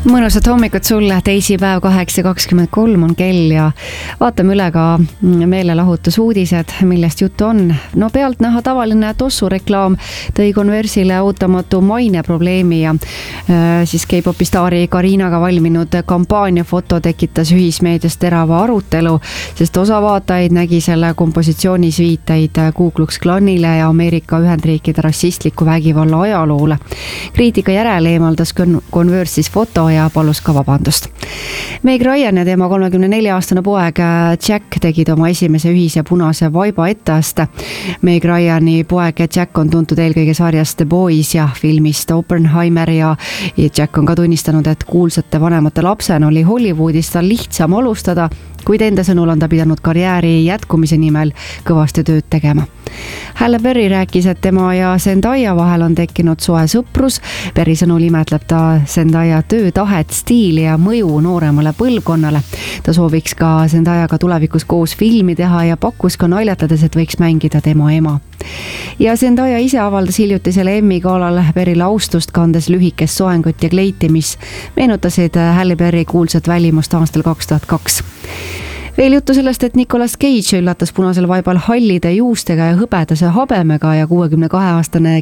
Mõnusat hommikut sulle, teisipäev 8.23 on kell ja vaatame üle ka meelelahutusuudised, millest juttu on. No pealt näha tavaline tossu reklaam tõi Converse'ile ootamatu maineprobleemi ja siis K-popi staari Karinaga valminud kampaaniafoto tekitas ühismeedias terava arutelu, sest osa vaatajaid nägi selle kompositsioonis viiteid Ku Klux Klanile ja Ameerika Ühendriikide rassistliku vägivalla ajaloole. Kriitika järel eemaldas Converse'is foto ja palus ka vabandust. Meg Ryan ja tema 34-aastane poeg Jack tegid oma esimese ühise punase vaiba etteaste. Meg Ryani poeg Jack on tuntud eelkõige sarjast The Boys ja filmist Oppenheimer ja Jack on ka tunnistanud, et kuulsate vanemate lapsena oli Hollywoodis tal lihtsam alustada, kuid enda sõnul on ta pidanud karjääri jätkumise nimel kõvasti tööd tegema. Halle Berry rääkis, et tema ja Zendaya vahel on tekkinud soe sõprus. Berry sõnul imetleb ta Zendaya töötahet, stiili ja mõju nooremale põlvkonnale. Ta sooviks ka Zendayaga tulevikus koos filmi teha ja pakkus ka naljatades, et võiks mängida tema ema. Ja Zendaya ise avaldas hiljutisel Emmy galal Berrile austust, kandes lühikest soengut ja kleiti, mis meenutasid Halle Berry kuulsat välimust aastal 2002. Veel juttu sellest, et Nicolas Cage üllatas punasel vaibal hallide juustega ja hõbedase habemega ja 62-aastane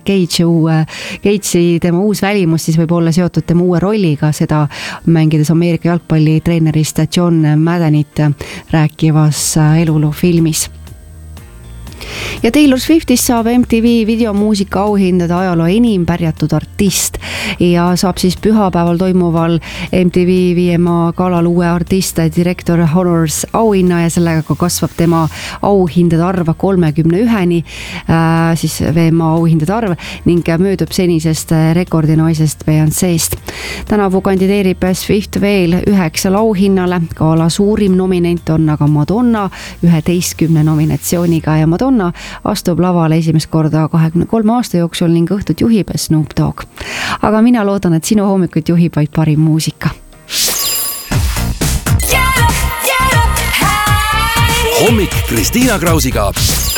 Cage'i tema uus välimus siis võib olla seotud tema uue rolliga, seda mängides Ameerika jalgpallitreenerist John Maddenit rääkivas eluloo filmis. Ja Taylor Swiftist saab MTV videomuusika auhindade ajaloo enim pärjatud artist ja saab siis pühapäeval toimuval MTV VMA galal uue artist Director Honors auhinna ja sellega ka kasvab tema auhindade arv 31-ni, siis VMA auhindade arv ning möödub senisest rekordinaisest Beyoncé'st. Tänavu kandideerib Swift veel 9 auhinnale, gala suurim nominent on aga Madonna 11 nominatsiooniga ja Madonna astub lavale esimest korda 23 aasta jooksul ning õhtut juhib Snoop Dogg. Aga mina loodan, et sinu hommikut juhib vaid parim muusika. Hommik Kristiina Krausiga.